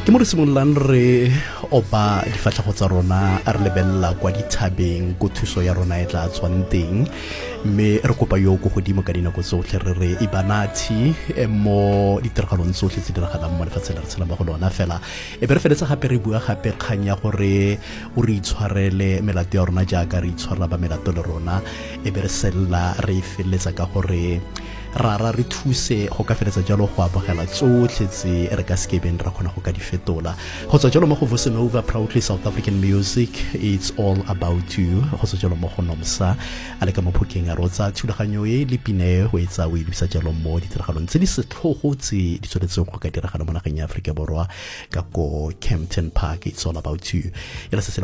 ke mo re simololang re opa difatlhago tsa rona a re lebella kwa dithabeng go thuso ya rona e tla tswang teng mme re kopa yo go godimo ka dinako tsotlhe re re ibanathi mo ditiragalong tsotlhe tse diragalang mo lefatsheng le re tshela mo go lona fela e be re feletsa gape re bua gape kgang ya gore o re itshwarele melato ya rona jaaka re itshwarela ba melato le rona e be re sella re feleletsa ka gore rara re thuse go ka feletsa jalo go abogela tsotlhe tse re ka skebeng ra kgona go ka di fetola go tswa jalo mo go Voicenova proudly South African music, it's all about you go tswa jalo mo go Nomsa a le ka mo phokeng a rotsa thulaganyo e le pine go etsa o ilisa jalo mo ditiragalong tse di setlhogo tse di tsweletseng go ka diragala mo nageng ya Aforika Borwa ka ko Kempton Park, it's all about you.